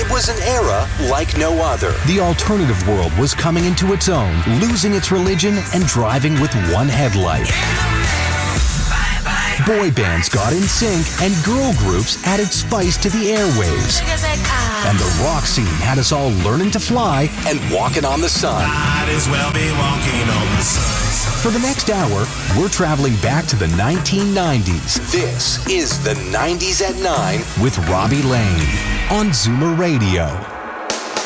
It was an era like no other. The alternative world was coming into its own, losing its religion and driving with one headlight. Boy bands got in sync and girl groups added spice to the airwaves. And the rock scene had us all learning to fly and walking on the sun. Might as well be walking on the sun. For the next hour, we're traveling back to the 1990s. This is the 90s at 9 with Robbie Lane on Zoomer Radio.